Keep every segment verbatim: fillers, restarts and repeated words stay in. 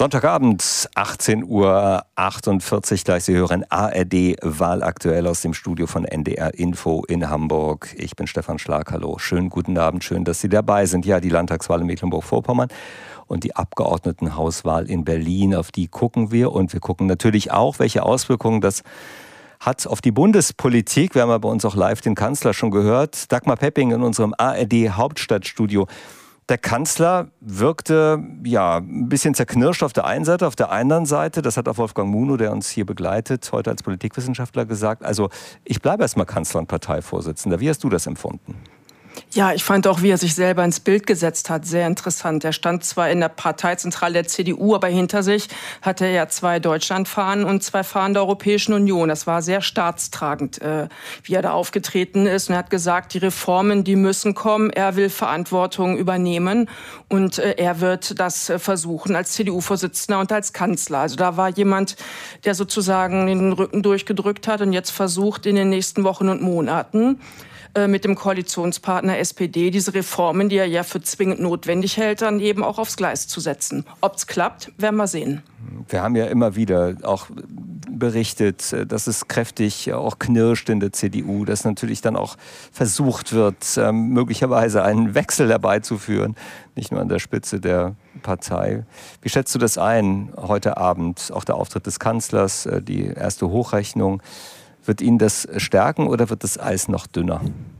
Sonntagabend, achtzehn Uhr achtundvierzig, gleich Sie hören A R D Wahlaktuell aus dem Studio von N D R Info in Hamburg. Ich bin Stefan Schlag, hallo. Schönen guten Abend, schön, dass Sie dabei sind. Ja, die Landtagswahl in Mecklenburg-Vorpommern und die Abgeordnetenhauswahl in Berlin, auf die gucken wir. Und wir gucken natürlich auch, welche Auswirkungen das hat auf die Bundespolitik. Wir haben ja bei uns auch live den Kanzler schon gehört. Dagmar Pepping in unserem A R D Hauptstadtstudio. Der Kanzler wirkte ja ein bisschen zerknirscht auf der einen Seite, auf der anderen Seite, das hat auch Wolfgang Munow, der uns hier begleitet, heute als Politikwissenschaftler gesagt, also ich bleibe erstmal Kanzler und Parteivorsitzender. Wie hast du das empfunden? Ja, ich fand auch, wie er sich selber ins Bild gesetzt hat, sehr interessant. Er stand zwar in der Parteizentrale der C D U, aber hinter sich hatte er ja zwei Deutschlandfahnen und zwei Fahnen der Europäischen Union. Das war sehr staatstragend, äh, wie er da aufgetreten ist. Und er hat gesagt, die Reformen, die müssen kommen. Er will Verantwortung übernehmen und äh, er wird das äh, versuchen als C D U-Vorsitzender und als Kanzler. Also da war jemand, der sozusagen den Rücken durchgedrückt hat und jetzt versucht, in den nächsten Wochen und Monaten mit dem Koalitionspartner S P D diese Reformen, die er ja für zwingend notwendig hält, dann eben auch aufs Gleis zu setzen. Ob es klappt, werden wir sehen. Wir haben ja immer wieder auch berichtet, dass es kräftig auch knirscht in der C D U, dass natürlich dann auch versucht wird, möglicherweise einen Wechsel herbeizuführen, nicht nur an der Spitze der Partei. Wie schätzt du das ein heute Abend? Auch der Auftritt des Kanzlers, die erste Hochrechnung. Wird ihn das stärken oder wird das Eis noch dünner?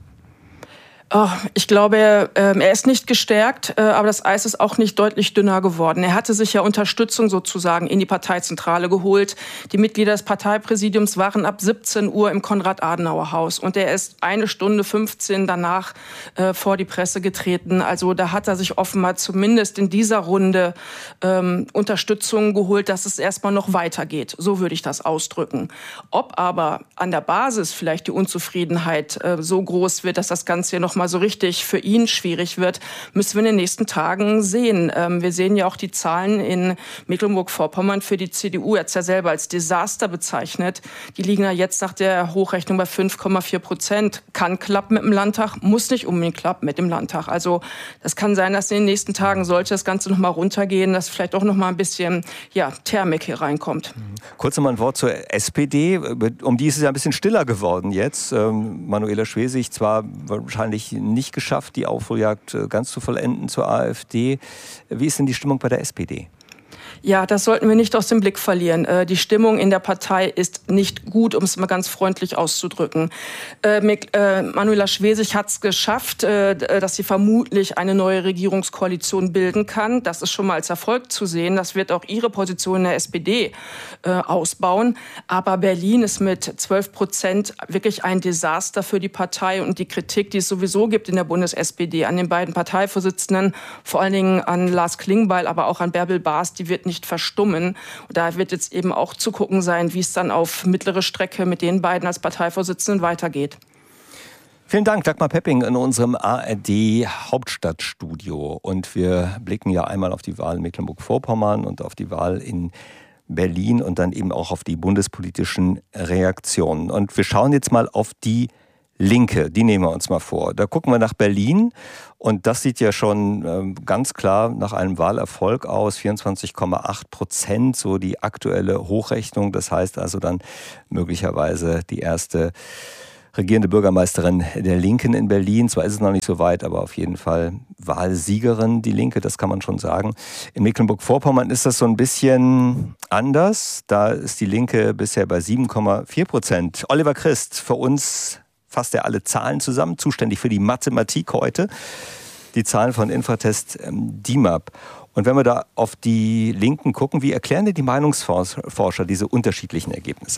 Oh, ich glaube, er, äh, er ist nicht gestärkt, äh, aber das Eis ist auch nicht deutlich dünner geworden. Er hatte sich ja Unterstützung sozusagen in die Parteizentrale geholt. Die Mitglieder des Parteipräsidiums waren ab siebzehn Uhr im Konrad-Adenauer-Haus und er ist eine Stunde fünfzehn danach äh, vor die Presse getreten. Also da hat er sich offenbar zumindest in dieser Runde ähm, Unterstützung geholt, dass es erstmal noch weitergeht. So würde ich das ausdrücken. Ob aber an der Basis vielleicht die Unzufriedenheit äh, so groß wird, dass das Ganze hier noch mal so richtig für ihn schwierig wird, müssen wir in den nächsten Tagen sehen. Ähm, wir sehen ja auch die Zahlen in Mecklenburg-Vorpommern für die C D U, jetzt ja selber als Desaster bezeichnet. Die liegen ja jetzt nach der Hochrechnung bei fünf Komma vier Prozent. Kann klappen mit dem Landtag, muss nicht unbedingt klappen mit dem Landtag. Also das kann sein, dass in den nächsten Tagen sollte das Ganze noch mal runtergehen, dass vielleicht auch noch mal ein bisschen ja, Thermik hier reinkommt. Kurz noch mal ein Wort zur S P D. Um die ist es ja ein bisschen stiller geworden jetzt. Ähm, Manuela Schwesig zwar wahrscheinlich nicht geschafft, die Aufholjagd ganz zu vollenden zur AfD. Wie ist denn die Stimmung bei der S P D? Ja, das sollten wir nicht aus dem Blick verlieren. Die Stimmung in der Partei ist nicht gut, um es mal ganz freundlich auszudrücken. Manuela Schwesig hat es geschafft, dass sie vermutlich eine neue Regierungskoalition bilden kann. Das ist schon mal als Erfolg zu sehen. Das wird auch ihre Position in der S P D ausbauen. Aber Berlin ist mit zwölf Prozent wirklich ein Desaster für die Partei. Und die Kritik, die es sowieso gibt in der Bundes-S P D an den beiden Parteivorsitzenden, vor allen Dingen an Lars Klingbeil, aber auch an Bärbel Baas, die wird nicht nicht verstummen. Und da wird jetzt eben auch zu gucken sein, wie es dann auf mittlere Strecke mit den beiden als Parteivorsitzenden weitergeht. Vielen Dank, Dagmar Pepping in unserem A R D Hauptstadtstudio. Und wir blicken ja einmal auf die Wahl in Mecklenburg-Vorpommern und auf die Wahl in Berlin und dann eben auch auf die bundespolitischen Reaktionen. Und wir schauen jetzt mal auf die Linke, die nehmen wir uns mal vor. Da gucken wir nach Berlin und das sieht ja schon äh, ganz klar nach einem Wahlerfolg aus, vierundzwanzig Komma acht Prozent, so die aktuelle Hochrechnung. Das heißt also dann möglicherweise die erste regierende Bürgermeisterin der Linken in Berlin. Zwar ist es noch nicht so weit, aber auf jeden Fall Wahlsiegerin, die Linke, das kann man schon sagen. In Mecklenburg-Vorpommern ist das so ein bisschen anders. Da ist die Linke bisher bei sieben Komma vier Prozent. Oliver Christ, für uns fasst er alle Zahlen zusammen, zuständig für die Mathematik heute. Die Zahlen von Infratest ähm, D I M A P. Und wenn wir da auf die Linken gucken, wie erklären denn die Meinungsforscher diese unterschiedlichen Ergebnisse?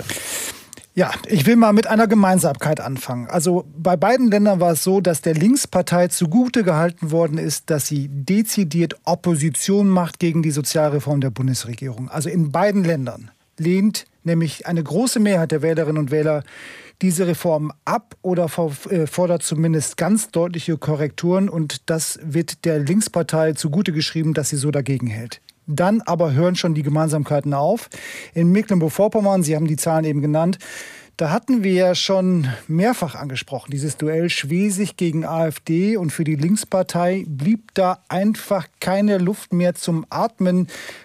Ja, ich will mal mit einer Gemeinsamkeit anfangen. Also bei beiden Ländern war es so, dass der Linkspartei zugute gehalten worden ist, dass sie dezidiert Opposition macht gegen die Sozialreform der Bundesregierung. Also in beiden Ländern lehnt nämlich eine große Mehrheit der Wählerinnen und Wähler diese Reform ab oder fordert zumindest ganz deutliche Korrekturen. Und das wird der Linkspartei zugute geschrieben, dass sie so dagegen hält. Dann aber hören schon die Gemeinsamkeiten auf. In Mecklenburg-Vorpommern, Sie haben die Zahlen eben genannt, da hatten wir ja schon mehrfach angesprochen, dieses Duell Schwesig gegen AfD. Und für die Linkspartei blieb da einfach keine Luft mehr zum Atmen.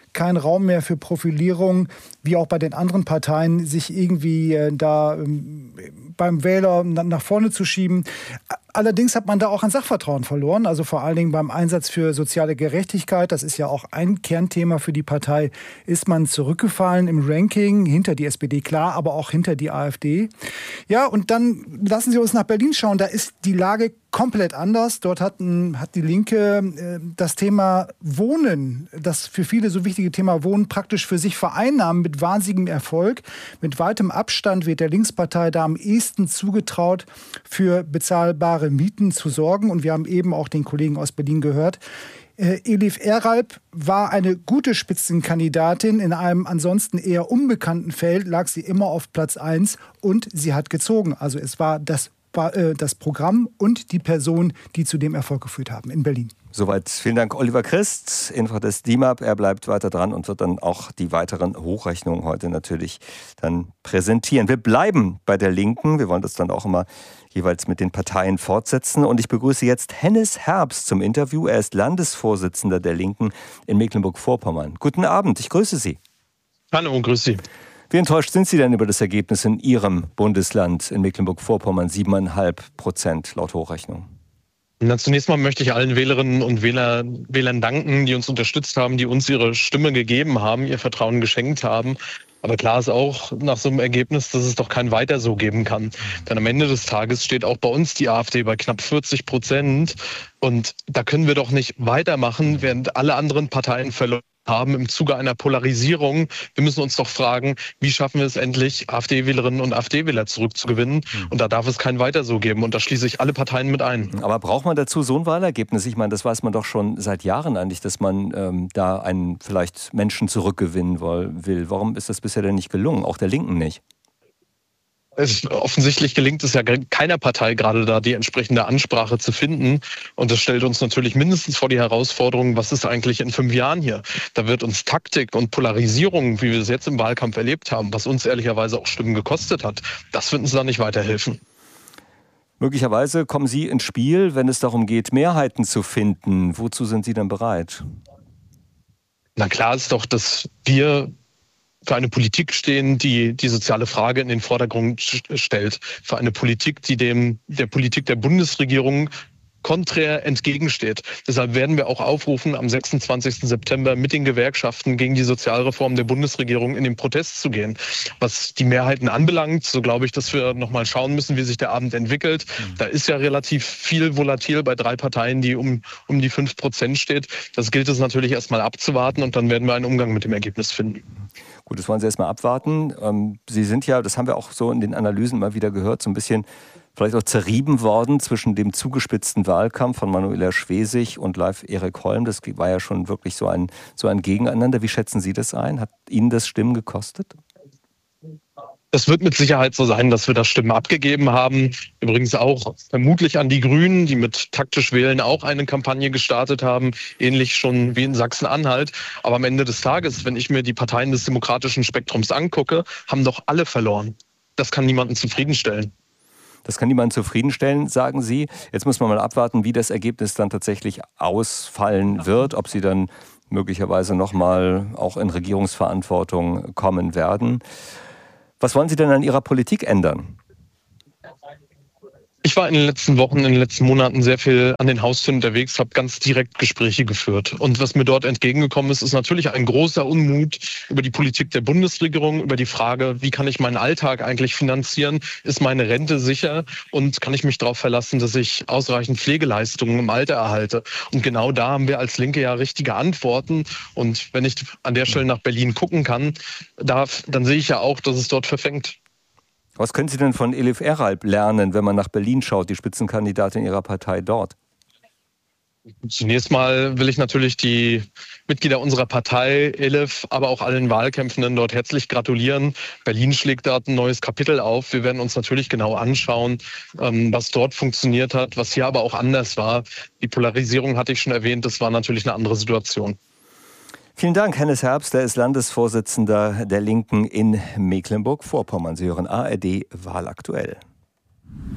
kein Raum mehr für Profilierung, wie auch bei den anderen Parteien, sich irgendwie äh, da ähm, beim Wähler nach vorne zu schieben. Allerdings hat man da auch an Sachvertrauen verloren, also vor allen Dingen beim Einsatz für soziale Gerechtigkeit. Das ist ja auch ein Kernthema für die Partei. Ist man zurückgefallen im Ranking, hinter die S P D klar, aber auch hinter die AfD. Ja, und dann lassen Sie uns nach Berlin schauen. Da ist die Lage komplett anders. Dort hat, hat die Linke äh, das Thema Wohnen, das für viele so wichtige Thema Wohnen, praktisch für sich vereinnahmen mit wahnsinnigem Erfolg. Mit weitem Abstand wird der Linkspartei da am ehesten zugetraut, für bezahlbare Mieten zu sorgen. Und wir haben eben auch den Kollegen aus Berlin gehört. Äh, Elif Eralp war eine gute Spitzenkandidatin. In einem ansonsten eher unbekannten Feld lag sie immer auf Platz eins und sie hat gezogen. Also es war das war äh, das Programm und die Person, die zu dem Erfolg geführt haben in Berlin. Soweit. Vielen Dank, Oliver Christ, Infra des D I M A P. Er bleibt weiter dran und wird dann auch die weiteren Hochrechnungen heute natürlich dann präsentieren. Wir bleiben bei der Linken. Wir wollen das dann auch immer jeweils mit den Parteien fortsetzen. Und ich begrüße jetzt Hennes Herbst zum Interview. Er ist Landesvorsitzender der Linken in Mecklenburg-Vorpommern. Guten Abend, ich grüße Sie. Hallo, grüß Sie. Wie enttäuscht sind Sie denn über das Ergebnis in Ihrem Bundesland in Mecklenburg-Vorpommern? sieben Komma fünf Prozent laut Hochrechnung. Na, zunächst mal möchte ich allen Wählerinnen und Wähler, Wählern danken, die uns unterstützt haben, die uns ihre Stimme gegeben haben, ihr Vertrauen geschenkt haben. Aber klar ist auch nach so einem Ergebnis, dass es doch kein Weiter so geben kann. Denn am Ende des Tages steht auch bei uns die AfD bei knapp vierzig Prozent. Und da können wir doch nicht weitermachen, während alle anderen Parteien verloren haben im Zuge einer Polarisierung. Wir müssen uns doch fragen, wie schaffen wir es endlich, AfD-Wählerinnen und AfD-Wähler zurückzugewinnen? Und da darf es kein Weiter so geben. Und da schließe ich alle Parteien mit ein. Aber braucht man dazu so ein Wahlergebnis? Ich meine, das weiß man doch schon seit Jahren eigentlich, dass man ähm, da einen vielleicht Menschen zurückgewinnen will. Warum ist das bisher denn nicht gelungen? Auch der Linken nicht. Es, offensichtlich gelingt es ja keiner Partei gerade da, die entsprechende Ansprache zu finden. Und das stellt uns natürlich mindestens vor die Herausforderung, was ist eigentlich in fünf Jahren hier? Da wird uns Taktik und Polarisierung, wie wir es jetzt im Wahlkampf erlebt haben, was uns ehrlicherweise auch Stimmen gekostet hat, das wird uns da nicht weiterhelfen. Möglicherweise kommen Sie ins Spiel, wenn es darum geht, Mehrheiten zu finden. Wozu sind Sie denn bereit? Na klar ist doch, dass wir für eine Politik stehen, die die soziale Frage in den Vordergrund stellt. Für eine Politik, die dem der Politik der Bundesregierung konträr entgegensteht. Deshalb werden wir auch aufrufen, am sechsundzwanzigsten September mit den Gewerkschaften gegen die Sozialreform der Bundesregierung in den Protest zu gehen. Was die Mehrheiten anbelangt, so glaube ich, dass wir noch mal schauen müssen, wie sich der Abend entwickelt. Mhm. Da ist ja relativ viel volatil bei drei Parteien, die um, um die fünf Prozent steht. Das gilt es natürlich erstmal abzuwarten und dann werden wir einen Umgang mit dem Ergebnis finden. Gut, das wollen Sie erstmal abwarten. Sie sind ja, das haben wir auch so in den Analysen mal wieder gehört, so ein bisschen vielleicht auch zerrieben worden zwischen dem zugespitzten Wahlkampf von Manuela Schwesig und Leif Erik Holm. Das war ja schon wirklich so ein, so ein Gegeneinander. Wie schätzen Sie das ein? Hat Ihnen das Stimmen gekostet? Es wird mit Sicherheit so sein, dass wir da Stimmen abgegeben haben. Übrigens auch vermutlich an die Grünen, die mit taktisch Wählen auch eine Kampagne gestartet haben, ähnlich schon wie in Sachsen-Anhalt. Aber am Ende des Tages, wenn ich mir die Parteien des demokratischen Spektrums angucke, haben doch alle verloren. Das kann niemanden zufriedenstellen. Das kann niemand zufriedenstellen, sagen Sie. Jetzt muss man mal abwarten, wie das Ergebnis dann tatsächlich ausfallen wird, ob Sie dann möglicherweise noch mal auch in Regierungsverantwortung kommen werden. Was wollen Sie denn an Ihrer Politik ändern? Ich war in den letzten Wochen, in den letzten Monaten sehr viel an den Haustüren unterwegs, habe ganz direkt Gespräche geführt. Und was mir dort entgegengekommen ist, ist natürlich ein großer Unmut über die Politik der Bundesregierung, über die Frage, wie kann ich meinen Alltag eigentlich finanzieren? Ist meine Rente sicher? Und kann ich mich darauf verlassen, dass ich ausreichend Pflegeleistungen im Alter erhalte? Und genau da haben wir als Linke ja richtige Antworten. Und wenn ich an der Stelle nach Berlin gucken kann, darf, dann sehe ich ja auch, dass es dort verfängt. Was können Sie denn von Elif Eralp lernen, wenn man nach Berlin schaut, die Spitzenkandidatin Ihrer Partei dort? Zunächst mal will ich natürlich die Mitglieder unserer Partei, Elif, aber auch allen Wahlkämpfenden dort herzlich gratulieren. Berlin schlägt dort ein neues Kapitel auf. Wir werden uns natürlich genau anschauen, was dort funktioniert hat, was hier aber auch anders war. Die Polarisierung hatte ich schon erwähnt, das war natürlich eine andere Situation. Vielen Dank, Hennes Herbst, der ist Landesvorsitzender der Linken in Mecklenburg-Vorpommern. Sie hören A R D Wahlaktuell.